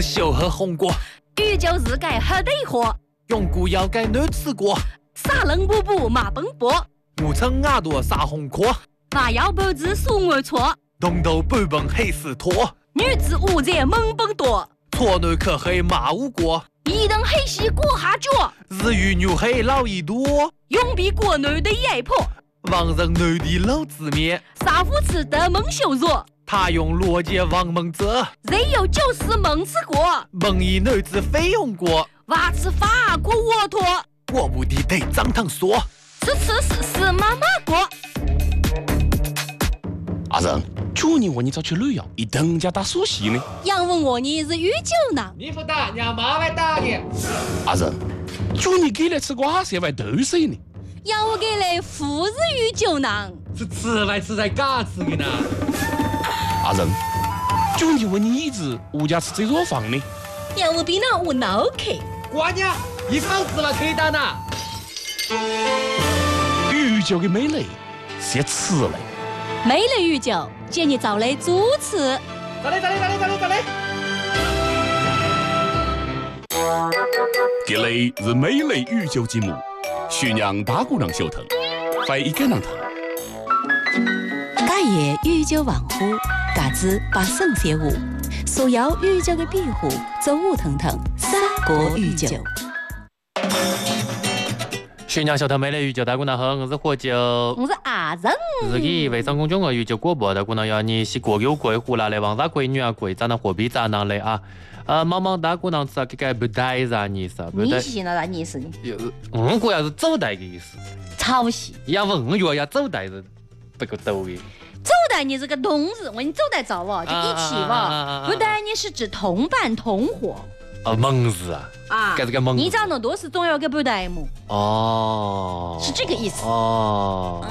小河红果， 宇宙日改黑对火， 永固要改男子果， 沙冷布布马奔波， 五层牙朵撒红壳， 娃要脖子数我错， 东头半本黑死拖， 女子五在猛奔多， 错男可黑马无果， 一等黑西过下脚， 日语女黑老一多， 永比国内的压迫， 王人男的老子面， 杀夫吃的猛羞弱。 他用逻辑王蒙泽， 人有就是蒙吃过， 蒙一女子非用过， 娃吃法过沃托， 我不的得张汤说， 是妈妈过。 阿仁，去年我你早去旅游，一等家打苏西呢。 杨问我你是宇宙呢？ 你不打，让妈来打你。 阿仁，去年给来吃瓜些外豆水呢。 要我给来富日宇宙呢？ 是吃来吃在嘎吃的呢。 阿仁，去年我你一直物价吃这弱房呢。 要我比那我脑壳。 瓜娘，一房子了可以打呢。 宇宙的美丽是吃嘞。 美丽宇宙，建议找来主持。 咋嘞。 这里是美丽宇宙节目，徐娘大姑娘小腾，快一个人腾。 假夜宇宙万户，嘎子把圣写舞，所有宇宙的庇护，走舞腾腾，三国宇宙。 徐娘小头美丽宇宙大姑娘好，我是火酒， 我是阿仁。 自己微商公众号宇宙广播大姑娘要你是国有贵湖啦来王啥贵女啊贵，咱那货币咋能来啊？茫茫大姑娘吃这个不带啥意思？ 你是那啥意思呢？ 我国要是走带的意思。 抄袭。 要问我要走带是不够多的。 走带你这个动词，我你走带早哦，就一起哦。不带你是指同伴同伙。 蒙字啊。该这个蒙。 你找那都是总要个不带么？ 哦。 是这个意思。 哦。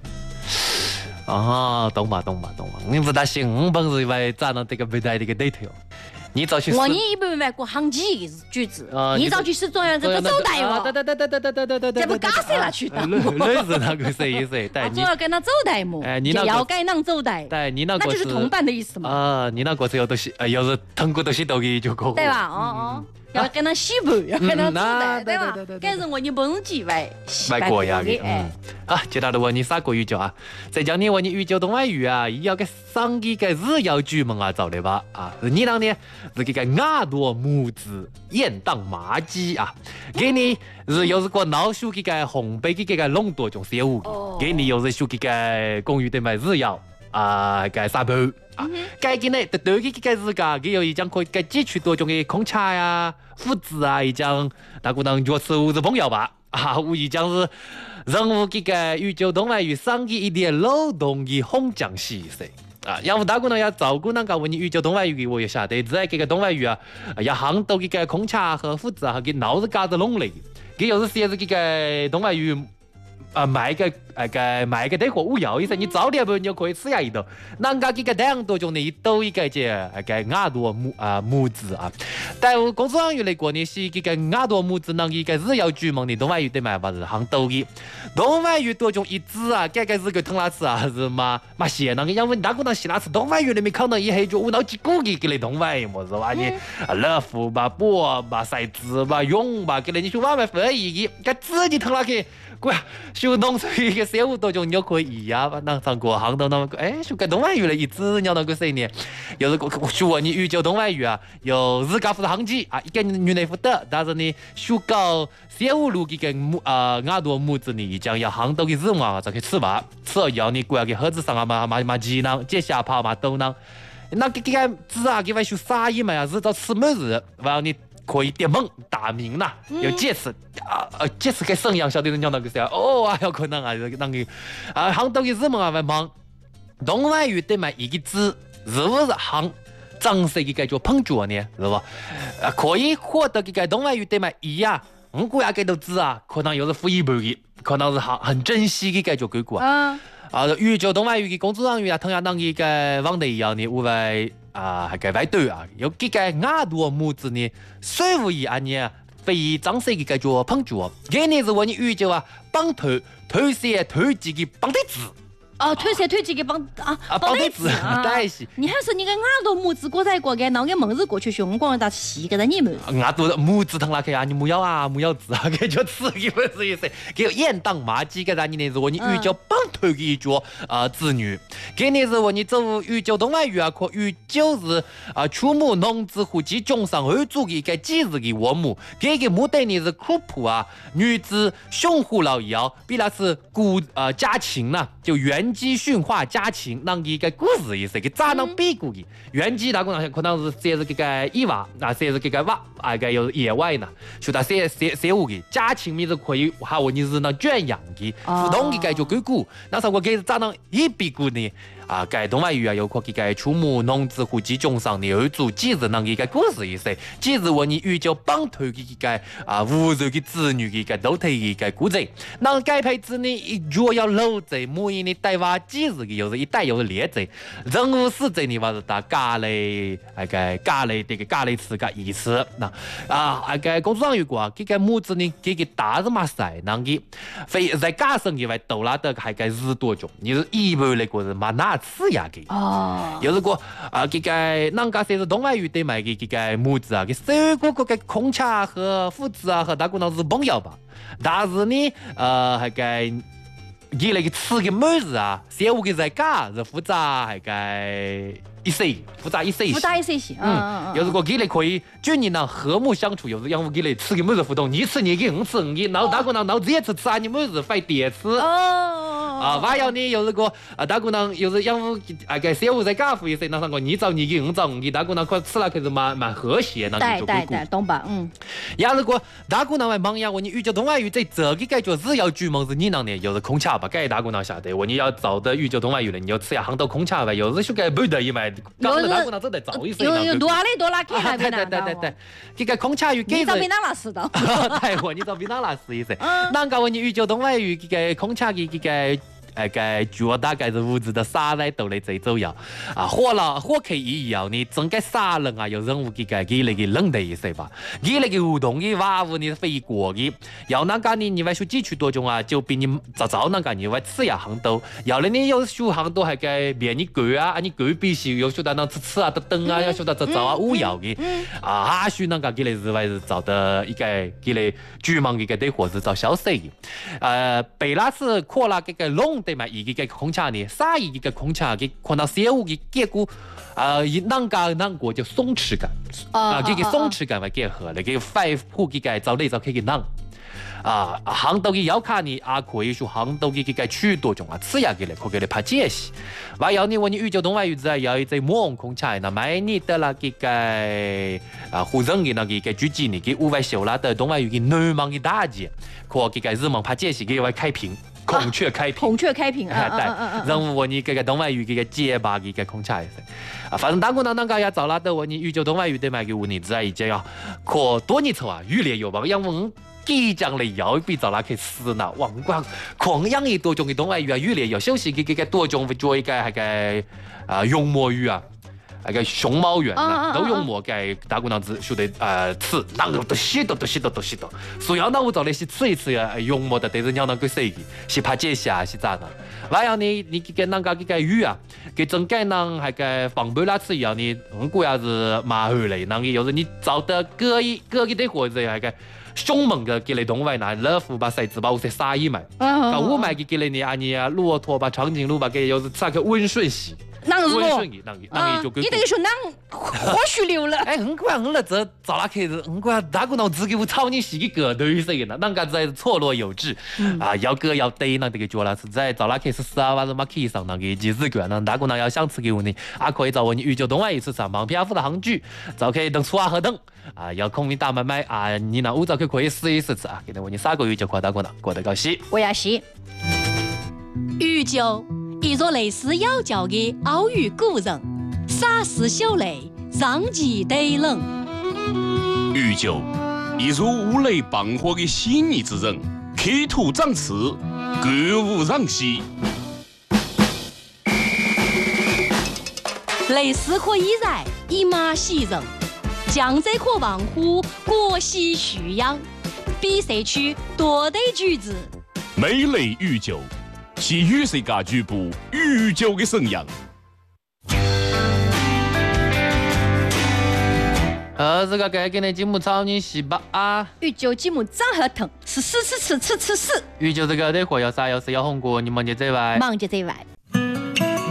懂吧。你不大行本事为咋能这个不带这个对头？你早去。 我你一般买过行几句子，你早去是总要这个走带哦。 对， 这不嘎谁了去的？ 类似那个谁？对， 总要跟他走带么？ 你那要该能走带。 对，你那个就是同伴的意思嘛。 你那个是有东西，要是通过东西都给就可。 对吧？要跟他洗盘，要跟他走带，对吧？该是我你本机外国呀的。接下来问你啥个宇宙啊？再讲你问你宇宙东外语啊，要个上几个日要剧门啊，找的吧？是你当年是这个亚多母子雁荡麻鸡啊，给你是又是个老鼠这个红白这个弄多种食物，给你又是属这个公寓的买日要个沙包。该给呢，对这个日噶，给有一张可以该汲取多种的空茶呀、麸质啊，一张大姑娘就吃五日朋友吧。我一讲是人物这个宇宙东外语上的一点劳动的红奖细噻。要不大姑娘要照顾那个问你宇宙东外语，我也晓得，在这个东外语要行到这个空茶和麸质给闹着嘎子弄来，给有时写是这个东外语。买个对货物要一声，你早点不你就可以吃下一道。人家这个2多种的一道一个亚多母子啊，但我公司行业来过呢是这个亚多母子能一个日要居门的东外语对买法是行道的，东外语多种一致啊，这个是个通拉吃啊是嘛咸那个，因为大姑娘洗拉吃东外语里面可能一黑就闹几个给你东外语么是吧？你乐福吧、波吧、赛子吧、勇吧，给你去外面分一个，给自己通拉去。乖，就弄出一个食物多种，你可以一样吧？那上过行到那么就跟东外语了一直聊那个谁呢？有是说你宇宙东外语啊，有日家负责行几一个女内负责，但是呢，修搞食物路这个亚多母子呢，将要行到的日嘛，再去吃吧，吃了要你过给盒子上嘛鸡囊，接下跑嘛豆囊，那个子给外修啥意嘛呀？日照吃么子，完你。可以点梦打名呐，有借此借此给沈阳晓得人讲那个啥有可能那个杭州的日本为忙东外语对嘛一个字是不是行正式的叫碰脚呢是吧？可以获得这个东外语对嘛一样，我估计都字可能又是负一半的，可能是很珍惜的叫结果宇宙东外语的工作人员同样当一个网的一样的无为。还该外头有几个亚多母子呢，税务一呢，非正式的叫碰脚，给你是问你宇宙帮头写头几个帮的字， 哦，推车推几个绑带子带是。 你还是你个耳朵拇指过在过个，那个门子过去胸光打细个在你们。 耳朵拇指疼了去啊，你木要子啊，给就吃一份是意思，给严当麻鸡个让你那是我你预教帮推给一脚子女，给你是我你走预教东外语啊，可预教是出母农子户籍中上二组的一个几日的我母，给个目的你是苦谱啊，女子胸虎老腰，比那是古家禽呐，就原鸡驯化家禽，那一个故事意思，给咋能比过的原鸡大概可能是这是这个野娃，那这是这个娃，个有野外呢，就他写物的家禽咪是可以哈我你是那圈养的，普通的个就狗骨，那啥我给咋能一比过呢？该东外语有可该出母农子户籍中上的二组几日能一个故事意思，几日我你预教帮推的个无肉的子女的个都推一个故事，那该配置呢若要漏贼，母婴的带娃几日的又是一代又是列贼，人物死贼呢话是打咖喱这个咖喱吃个意思，那个工作上有过，这个母子呢这个大日嘛晒，那个非在家生以外逗拉的还个日多种，你是一般来过是嘛那。吃呀给有如果这个人家说是东外语对买的这个母子给收过个空茶和父子和大姑娘是朋友吧，但是呢还个给那个吃的妹子小屋的在家是复杂还个复杂一些些，有如果给你可以就你能和睦相处，有时让给你吃的妹子互动，你吃你给我吃你，然后大姑娘然后这次吃你妹子快点吃还有呢，有如果大姑娘有时养父个小屋在家父一些，那上个你找你给我找我给大姑娘快吃了可是蛮和谐，那就对懂吧？ 要如果大姑娘来忙呀，我你预教东外语在这个感觉是要注门是你那呢，有时空茶吧，该大姑娘晓得，我你要找的预教东外语了，你要吃呀杭州空茶吧，有时就该不得一买。刚才大姑娘真得早一些， 有多拉给那边对，这个空茶语给你找比那老师的， 对，我你找比那老师意思。那个我你预教东外语这个空茶的这个。个脚大概是屋子的沙来都来这走摇火可以一摇你整个沙人有任务给那个冷的意思吧，给那个互动的娃娃你飞过的，要那个你外说几区多种就比你早那个你外吃呀杭州，要了你有说杭州还个别你狗你狗必须有说到那吃的灯要说到这早无摇的说那个给来是外是找的一个给来居民一个对伙子找消息北拉是扩了这个龙。对嘛，一个空茶呢，啥一个空茶给看到小屋的结果，那个叫松弛感，这个松弛感会结合那个肺部这个找来找去的杭州的药卡呢，可以说杭州的这个许多种吃药给来可给来拍解析，还有呢，我你预教东外语子要一只摸空茶，那买你的那个湖人的那个主机呢，给五外修拉的东外语的南方的大姐，可这个日蒙拍解析给外开屏。孔雀开屏，对，任务我你这个东外语这个结巴的这个空茶意思反正大姑娘那个要找拉的我你预教东外语对嘛给我你只已经要可多年头越来越棒，因为即将来要比找拉去死呢，王光狂养一多种的东外语越来越休息这个多种会做一个那个用墨语那个熊猫园都用墨给大姑娘子说的吃，那个都许多，所以那我找来是吃一次用墨的，但是你要那个谁是怕解析是咋的？还有你跟那个鱼给整个人还个防备那吃一样，你我要是马后来，那个有时你找的各一的伙子还个。凶猛的给你东外拿乐福把骰子把我才杀一买，我买给你你骆驼把长颈鹿把给有时吃个温顺喜。温顺你你等于说或许留了。 很快了，这找哪开始？很快大姑娘只给我操你洗个头一些呢，那个在错落有致要割要逮那这个脚了，是在找哪开始10万嘛可以上那个几十个，那大姑娘要想吃给我呢，可以找我你预教东外一次上旁边附的杭剧，找可以等出和等要空明大买卖你那5早可以试一试吃给我你3个月就快大姑娘过得高兴。 我要洗预教。一座类似妖教的奥语古人，洒湿小泪，让其得冷。 预教，一如五雷傍火的细腻之人，刻土长刺，歌舞让息。 类似可以然，以马喜人，江浙可望乎国喜蓄养，比赛区多得举子。 美类预教。 是雨色家居部宇宙的声音。 这个该给你节目草你洗吧啊！ 宇宙节目长合疼，吃。 宇宙这个的货要啥要是要红过，你忙就这外。 忙就这外。